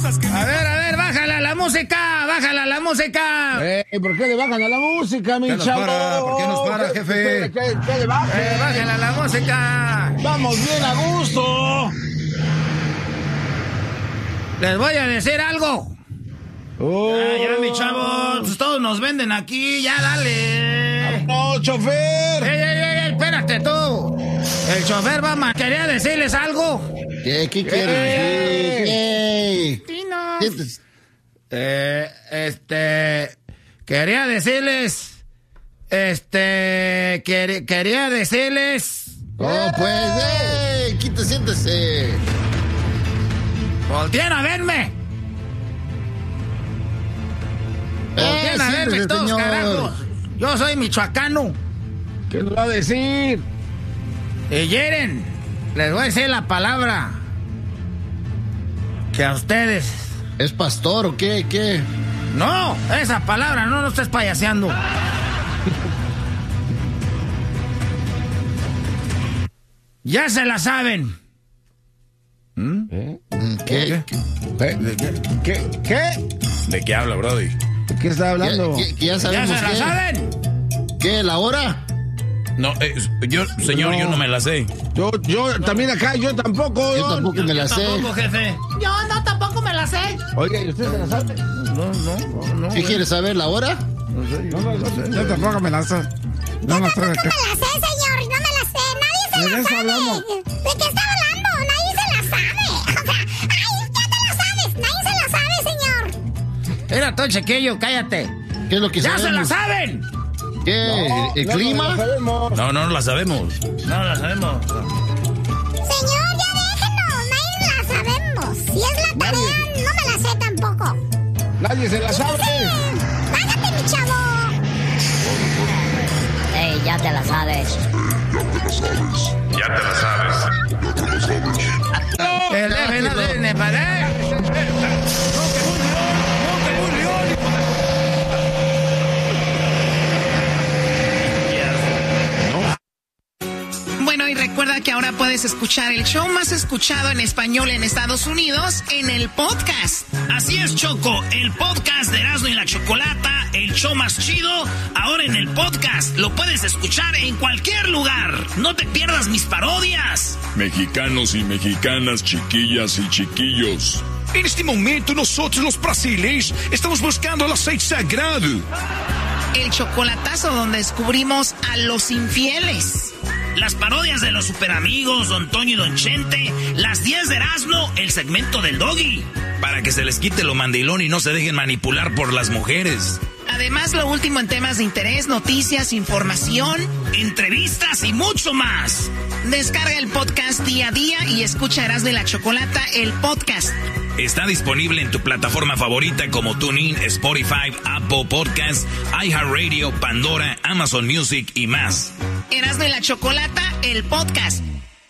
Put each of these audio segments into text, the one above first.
A ver, bájala la música. ¿Por qué le bajan a la música, mi chavo? ¿Por qué nos para, jefe? ¿Qué le bajan? Bájala la música. Vamos bien a gusto. Les voy a decir algo. Ya, mi chavo, pues todos nos venden aquí, ya dale. No, chofer. Espérate tú. El chofer quería decirles algo. ¿Qué quieres decir? Quería decirles. Quería decirles. Oh, pues, siéntese. Volteen a verme. Volteen a verme todos, señor. carajos. Yo soy michoacano. ¿Qué nos va a decir? Y Yeren, les voy a decir la palabra. Que a ustedes. ¿Es pastor o qué? No, esa palabra no estés payaseando. Ya se la saben. ¿Qué? ¿De qué habla, Brody? ¿De qué está hablando? ¿Ya Ya sabemos se la saben? ¿Qué? ¿La hora? No, yo no me la sé. Yo también acá, yo tampoco. Yo tampoco me la sé. Tampoco, jefe. Yo no, tampoco me la sé. Oye, ¿y usted se la sabe? No. ¿Qué quiere saber, la hora? No sé. Yo tampoco me la sé. No me la sé, señor. No me la sé. Nadie se la sabe. ¿De qué está hablando? Nadie se la sabe. O sea, ya te la sabes. Nadie se la sabe, señor. Era todo chiquillo, cállate. ¿Qué es lo que ¡Ya sabemos? se la saben! ¿Qué? ¿El clima? No la sabemos. No la sabemos. Señor, ya déjenos. Nadie la sabemos. Si es la tarea, no me la sé tampoco. Nadie se la sabe. Bájate, mi chavo. Ey, ya te la sabes. El jefe no tiene pared. Bueno, y recuerda que ahora puedes escuchar el show más escuchado en español en Estados Unidos en el podcast. Así es, Choco, el podcast de Erasmo y la Chocolata, el show más chido, ahora en el podcast. Lo puedes escuchar en cualquier lugar. No te pierdas mis parodias. Mexicanos y mexicanas, chiquillas y chiquillos. En este momento nosotros los brasileños estamos buscando el aceite sagrado. El chocolatazo donde descubrimos a los infieles. Las parodias de los superamigos, Don Toño y Don Chente, las 10 de Erasmo, el segmento del Doggy. Para que se les quite lo mandilón y no se dejen manipular por las mujeres. Además, lo último en temas de interés, noticias, información, entrevistas y mucho más. Descarga el podcast día a día y escucha Erasmo y la Chocolata, el podcast. Está disponible en tu plataforma favorita como TuneIn, Spotify, Apple Podcasts, iHeartRadio, Pandora, Amazon Music y más. Erasmo y la Chocolata, el podcast.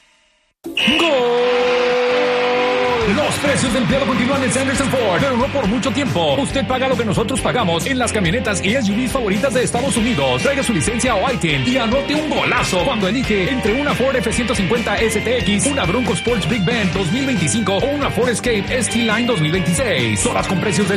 Los precios del empleado continúan en Sanderson Ford, pero no por mucho tiempo. Usted paga lo que nosotros pagamos en las camionetas y SUVs favoritas de Estados Unidos. Traiga su licencia o ITIN y anote un golazo cuando elige entre una Ford F-150 STX, una Bronco Sports Big Bend 2025 o una Ford Escape ST Line 2026. Todas con precios de